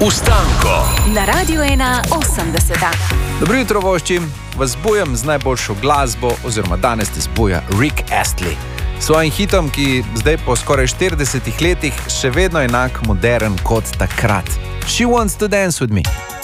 Ustanko Na Radiu 1:80. Dobro jutro, vošči. Vas zbujam z najboljšo glasbo, oziroma danes te zbuja Rick Astley. S svojim hitom, ki zdaj po skoraj 40 letih še vedno enak modern kot takrat. She Wants to Dance With Me.